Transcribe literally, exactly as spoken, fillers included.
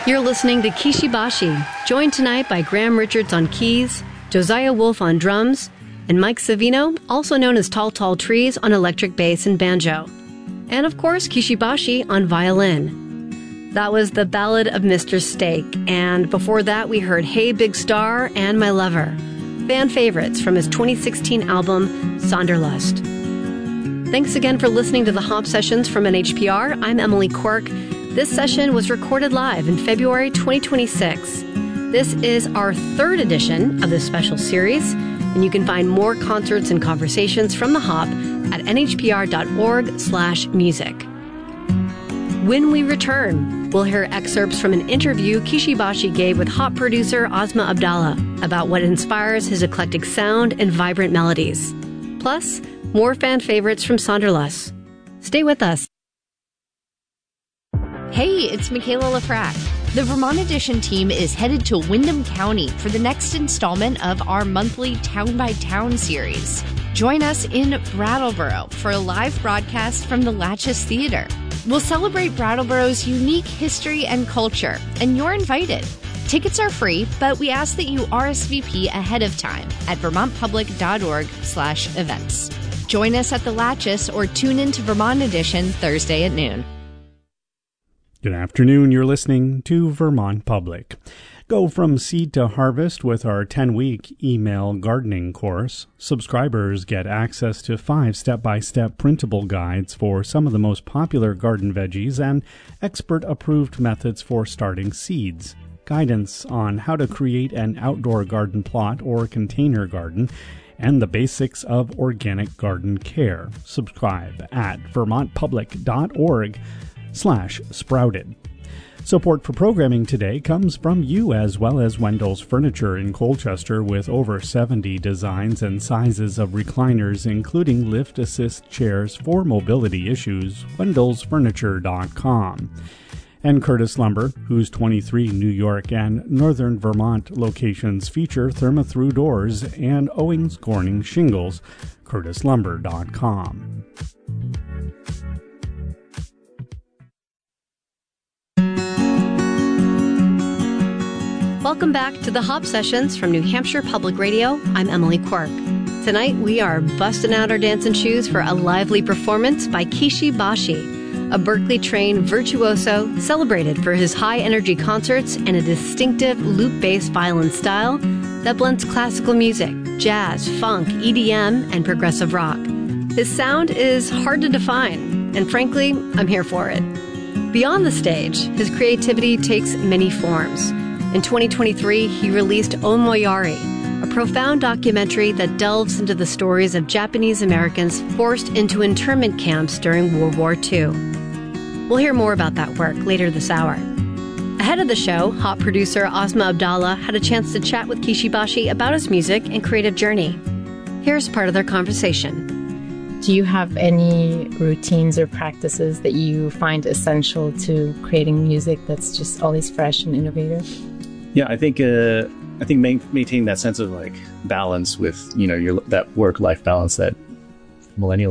You're listening to Kishi Bashi, joined tonight by Graham Richards on keys, Josiah Wolf on drums, and Mike Savino, also known as Tall Tall Trees, on electric bass and banjo. And of course, Kishi Bashi on violin. That was The Ballad of Mister Steak, and before that we heard Hey Big Star and My Lover, fan favorites from his twenty sixteen album, Sonderlust. Thanks again for listening to the Hop Sessions from N H P R. I'm Emily Quirk. This session was recorded live in February twenty twenty-six. This is our third edition of this special series, and you can find more concerts and conversations from the Hop at nhpr.org slash music. When we return, we'll hear excerpts from an interview Kishi Bashi gave with Hop producer Asma Abdallah about what inspires his eclectic sound and vibrant melodies. Plus, more fan favorites from Sonderlust. Stay with us. Hey, it's Michaela Lafrac. The Vermont Edition team is headed to Windham County for the next installment of our monthly Town by Town series. Join us in Brattleboro for a live broadcast from the Latches Theater. We'll celebrate Brattleboro's unique history and culture, and you're invited. Tickets are free, but we ask that you R S V P ahead of time at vermontpublic.org slash events. Join us at the Latches or tune in to Vermont Edition Thursday at noon. Good afternoon. You're listening to Vermont Public. Go from seed to harvest with our ten-week email gardening course. Subscribers get access to five step-by-step printable guides for some of the most popular garden veggies and expert-approved methods for starting seeds, guidance on how to create an outdoor garden plot or container garden, and the basics of organic garden care. Subscribe at vermontpublic.org slash sprouted. Support for programming today comes from you, as well as Wendell's Furniture in Colchester, with over seventy designs and sizes of recliners, including lift assist chairs for mobility issues. wendell's furniture dot com. And Curtis Lumber, whose twenty-three New York and Northern Vermont locations feature Therma-Through doors and Owings Corning shingles. curtis lumber dot com. Welcome back to the Hop Sessions from New Hampshire Public Radio. I'm Emily Quirk. Tonight we are busting out our dancing shoes for a lively performance by Kishi Bashi, a Berkeley-trained virtuoso celebrated for his high-energy concerts and a distinctive loop-based violin style that blends classical music, jazz, funk, E D M, and progressive rock. His sound is hard to define, and frankly, I'm here for it. Beyond the stage, his creativity takes many forms. In twenty twenty-three, he released Omoyari, a profound documentary that delves into the stories of Japanese Americans forced into internment camps during World War Two. We'll hear more about that work later this hour. Ahead of the show, Hop producer Asma Abdallah had a chance to chat with Kishi Bashi about his music and creative journey. Here's part of their conversation. Do you have any routines or practices that you find essential to creating music that's just always fresh and innovative? Yeah, I think uh, I think main, maintaining that sense of like balance with, you know, your that work-life balance that millennials